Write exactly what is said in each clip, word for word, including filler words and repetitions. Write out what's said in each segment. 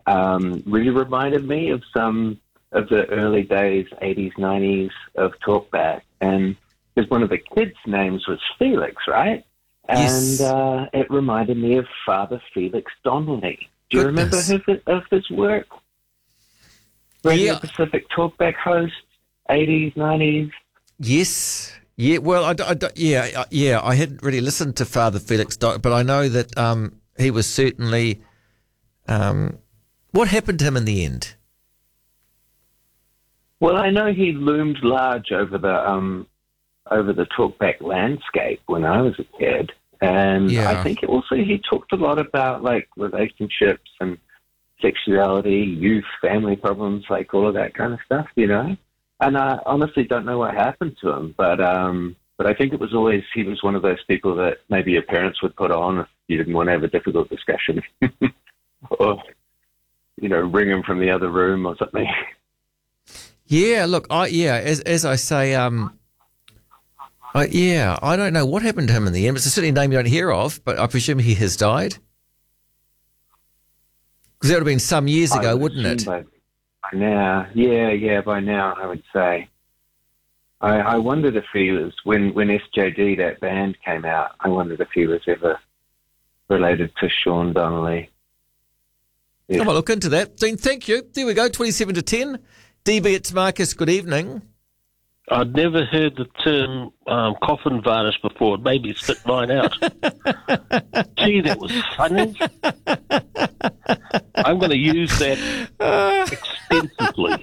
um, really reminded me of some of the early days, eighties, nineties of Talkback. And because one of the kids' names was Felix, right? Yes. And uh, it reminded me of Father Felix Donnelly. Do you Goodness. remember his, of his work? Radio Yeah. Pacific Talkback host, eighties, nineties. Yes. Yeah. Well, I, d- I d- yeah, I- yeah. I hadn't really listened to Father Felix, Doc, but I know that um, he was certainly. Um, what happened to him in the end? Well, I know he loomed large over the um, over the Talkback landscape when I was a kid, and Yeah. I think also he talked a lot about like relationships and sexuality, youth, family problems, like all of that kind of stuff, you know. And I honestly don't know what happened to him, but um, but I think it was always he was one of those people that maybe your parents would put on if you didn't want to have a difficult discussion, or you know, ring him from the other room or something. Yeah. Look. I yeah. As as I say. Um. I, yeah. I don't know what happened to him in the end. It's a certainly name you don't hear of, but I presume he has died. Because that would have been some years I ago, would wouldn't it? assume By, by now, yeah, yeah, by now, I would say. I, I wondered if he was, when, when S J D, that band, came out, I wondered if he was ever related to Sean Donnelly. Yeah. I might look into that. Dean, thank you. There we go, twenty-seven to ten. D B, it's Marcus. Good evening. I'd never heard the term um, coffin varnish before. Maybe spit mine out. Gee, that was funny. I'm going to use that extensively.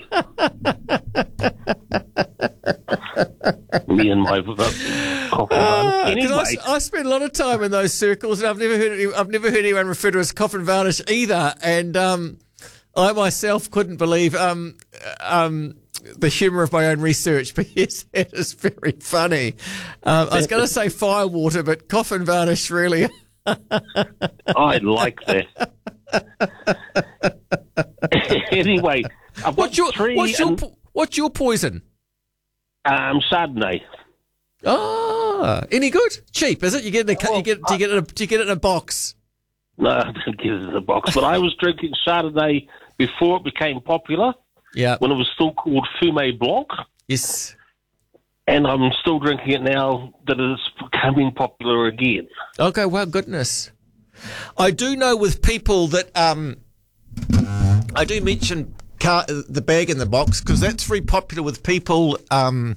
Me and my uh, coffin varnish. Anyway, Because I, I spent a lot of time in those circles, and I've never heard any- I've never heard anyone refer to it as coffin varnish either. And um, I myself couldn't believe um, um, the humour of my own research. But yes, it is very funny. Um, I was going to say firewater, but coffin varnish really. I like that. Anyway, I've got What's your three what's your and, po- what's your poison? um, Chardonnay. Ah, any good? Cheap, is it? You get it in a, Well, you get do you get it in a, do you get it in a box? No, I didn't get it in a box. But I was drinking Chardonnay before it became popular, Yeah. when it was still called Fumé Blanc. Yes. And I'm still drinking it now that it's becoming popular again. Okay, well, goodness. I do know with people that um, I do mention car, the bag in the box because that's very popular with people. Um,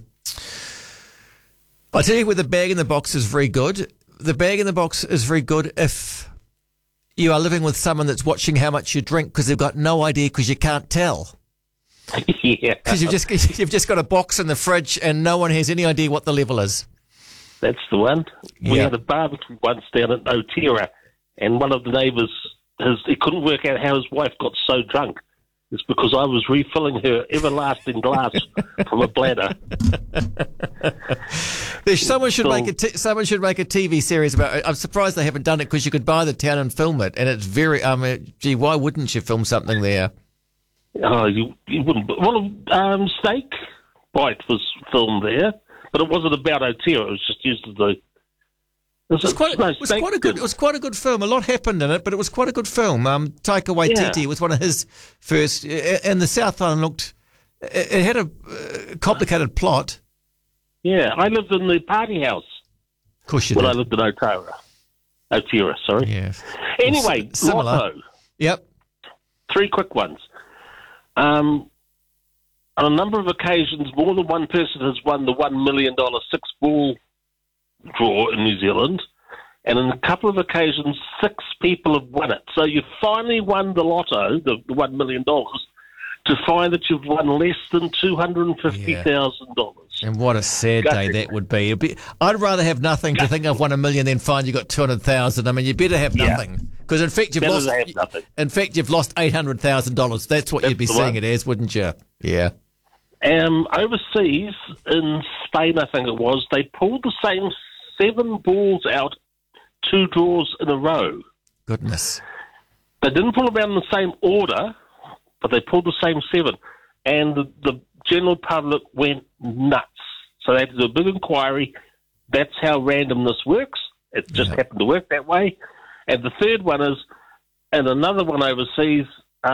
I tell you where the bag in the box is very good. The bag in the box is very good if you are living with someone that's watching how much you drink because they've got no idea because you can't tell. Yeah. Because you've just you've just got a box in the fridge and no one has any idea what the level is. That's the one. We Yeah. had a barbecue once down at Otira, and one of the neighbours, his, he couldn't work out how his wife got so drunk. It's because I was refilling her everlasting glass from a bladder. There's, someone should So- make a t- someone should make a T V series about it. I'm surprised they haven't done it because you could buy the town and film it, and it's very. Um, uh, gee, why wouldn't you film something there? Oh, you, you wouldn't. Well, um, Snake Bite was filmed there, but it wasn't about Otira. It was just used as the. It It was quite, no, it was Snake quite a good. did- It was quite a good film. A lot happened in it, but it was quite a good film. Um, Taika Waititi Yeah. was one of his first, uh, and the South Island looked. It, it had a uh, complicated plot. Yeah, I lived in the party house Of course, you when did. I lived in Otira. Otira, sorry. Yeah. Anyway, S- similar. Lotto. Yep. Three quick ones. Um, on a number of occasions, more than one person has won the one million dollars six-ball draw in New Zealand, and on a couple of occasions, six people have won it. So you finally won the lotto, the, the one million dollars, to find that you've won less than two hundred fifty thousand dollars. And what a sad day Gutted. that would be. It'd be. I'd rather have nothing to think I've won a million than find you got two hundred thousand. I mean, you better have Yeah. nothing because in fact you've Better lost. to have nothing. In fact, you've lost eight hundred thousand dollars. That's what That's you'd be the seeing one. it as, wouldn't you? Yeah. Um, overseas, in Spain, I think it was, they pulled the same seven balls out two draws in a row. Goodness. They didn't pull them out in the same order, but they pulled the same seven. And the, the general public went nuts. So they had to do a big inquiry. That's how randomness works. It just Yeah. happened to work that way. And the third one is, and another one overseas,